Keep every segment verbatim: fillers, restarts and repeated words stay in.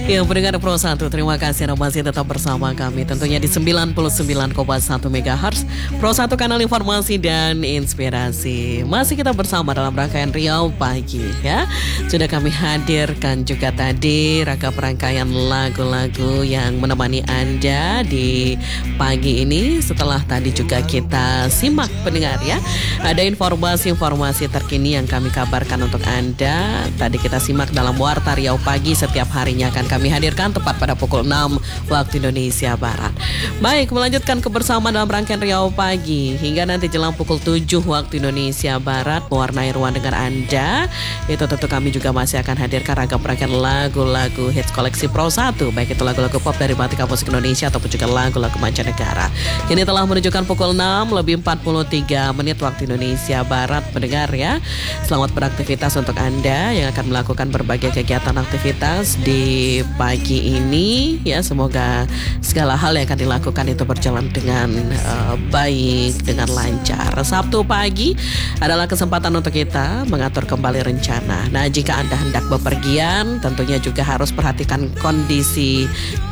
Ya, pendengar Pro satu, terima kasih Anda masih tetap bersama kami. Tentunya di sembilan puluh sembilan koma satu megahertz Pro satu, kanal informasi dan inspirasi. Masih kita bersama dalam rangkaian Riau Pagi ya. Sudah kami hadirkan juga tadi rangka rangkaian lagu-lagu yang menemani Anda di pagi ini. Setelah tadi juga kita simak pendengar ya, ada informasi-informasi terkini yang kami kabarkan untuk Anda. Tadi kita simak dalam Warta Riau Pagi, setiap harinya akan kami hadirkan tepat pada pukul enam waktu Indonesia Barat. Baik, melanjutkan kebersamaan dalam rangkaian Riau Pagi hingga nanti jelang pukul tujuh waktu Indonesia Barat, mewarnai ruang dengar Anda. Itu tentu kami juga masih akan hadirkan ragam rangkaian lagu-lagu hits koleksi Pro satu, baik itu lagu-lagu pop dari Matika Musik Indonesia ataupun juga lagu-lagu mancanegara. Kini telah menunjukkan pukul enam lebih empat puluh tiga menit waktu Indonesia Barat, mendengar ya. Selamat beraktivitas untuk Anda yang akan melakukan berbagai kegiatan aktivitas di pagi ini ya. Semoga segala hal yang akan dilakukan itu berjalan dengan uh, baik, dengan lancar. Sabtu pagi adalah kesempatan untuk kita mengatur kembali rencana. Nah, jika Anda hendak bepergian, tentunya juga harus perhatikan kondisi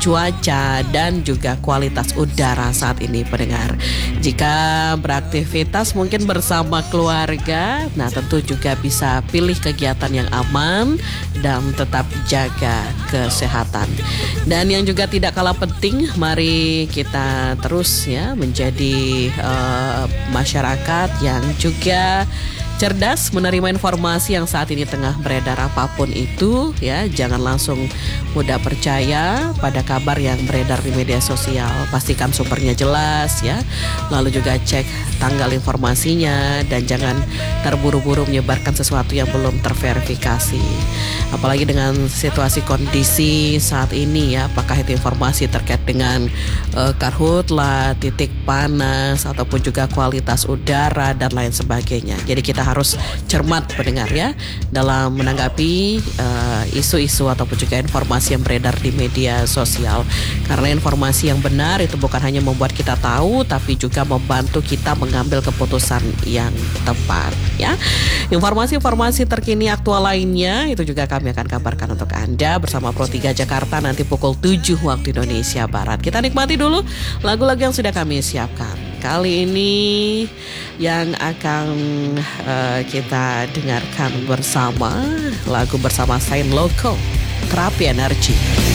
cuaca dan juga kualitas udara saat ini, pendengar. Jika beraktivitas mungkin bersama keluarga, nah tentu juga bisa pilih kegiatan yang aman dan tetap jaga kesehatan. Dan yang juga tidak kalah penting, mari kita terus ya menjadi uh, masyarakat yang juga cerdas menerima informasi yang saat ini tengah beredar apapun itu ya. Jangan langsung mudah percaya pada kabar yang beredar di media sosial. Pastikan sumbernya jelas ya. Lalu juga cek tanggal informasinya dan jangan terburu-buru menyebarkan sesuatu yang belum terverifikasi. Apalagi dengan situasi kondisi saat ini ya, apakah itu informasi terkait dengan uh, karhutla, titik panas ataupun juga kualitas udara dan lain sebagainya. Jadi kita harus cermat, pendengar ya, dalam menanggapi uh, isu-isu ataupun juga informasi yang beredar di media sosial. Karena informasi yang benar itu bukan hanya membuat kita tahu, tapi juga membantu kita mengambil keputusan yang tepat ya. Informasi-informasi terkini aktual lainnya itu juga kami akan kabarkan untuk Anda bersama Pro tiga Jakarta nanti pukul tujuh waktu Indonesia Barat. Kita nikmati dulu lagu-lagu yang sudah kami siapkan. Kali ini yang akan uh, kita dengarkan bersama lagu bersama Sain Loco, Terapi Energi.